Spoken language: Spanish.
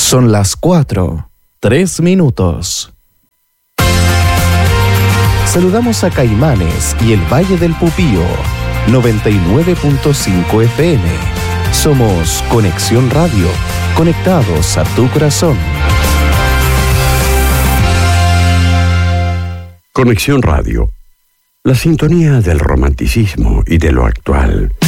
Son las 4:03. Saludamos a Caimanes y el Valle del Pupío, 99.5 FM. Somos Conexión Radio, conectados a tu corazón. Conexión Radio, la sintonía del romanticismo y de lo actual.